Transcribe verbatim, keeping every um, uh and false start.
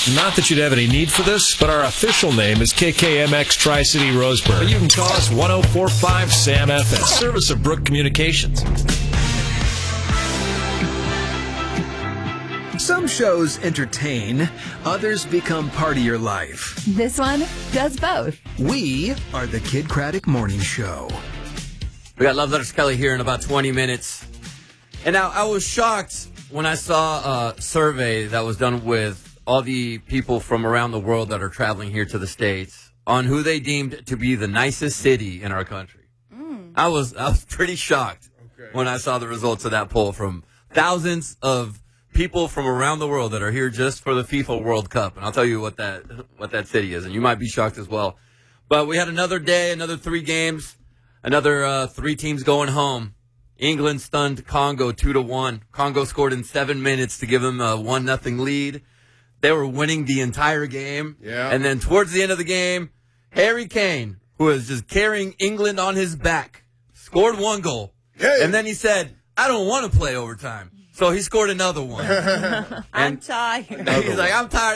Not that you'd have any need for this, but our official name is K K M X Tri-City Roseburg. But you can call us one oh four point five Sam F M, service of Brook Communications. Some shows entertain, others become part of your life. This one does both. We are the Kid Craddock Morning Show. We got Love Letters Kelly here in about twenty minutes. And now I was shocked when I saw a survey that was done with all the people from around the world that are traveling here to the States on who they deemed to be the nicest city in our country. Mm. I was I was pretty shocked okay. when I saw the results of that poll from thousands of people from around the world that are here just for the FIFA World Cup. And I'll tell you what that what that city is, and you might be shocked as well. But we had another day, another three games, another uh, three teams going home. England stunned Congo two to one. Congo scored in seven minutes to give them a one nothing lead. They were winning the entire game. Yeah. And then towards the end of the game, Harry Kane, who was just carrying England on his back, scored one goal. Hey. And then he said, I don't want to play overtime. So he scored another one. I'm tired. He's like, I'm tired.